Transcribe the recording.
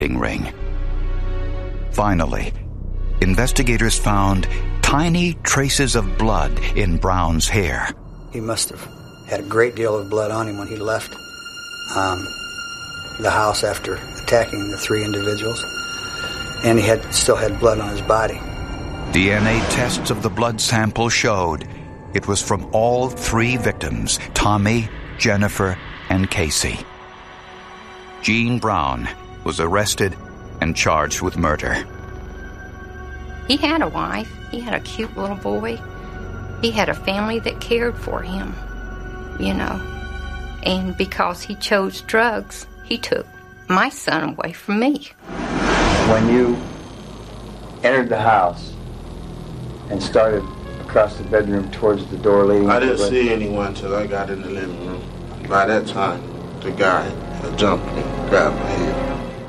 ring. Finally, investigators found tiny traces of blood in Brown's hair. He must have had a great deal of blood on him when he left the house after attacking the three individuals, and he still had blood on his body. DNA tests of the blood sample showed it was from all three victims, Tommy, Jennifer, and Casey. Gene Brown was arrested and charged with murder. He had a wife. He had a cute little boy. He had a family that cared for him, you know. And because he chose drugs, he took my son away from me. When you entered the house and started across the bedroom towards the door leading... I didn't see anyone until I got in the living room. By that time, the guy had jumped me, grabbed my head.